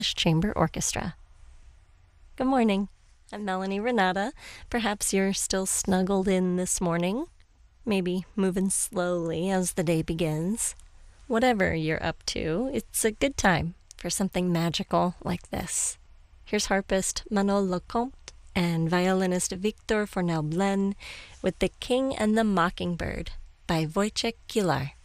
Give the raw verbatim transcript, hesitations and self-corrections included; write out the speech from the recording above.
Chamber Orchestra. Good morning. I'm Melanie Renata. Perhaps you're still snuggled in this morning, maybe moving slowly as the day begins. Whatever you're up to, it's a good time for something magical like this. Here's harpist Manon Lecomte and violinist Victor Fornel-Blaine with The King and the Mockingbird by Wojciech Kilar.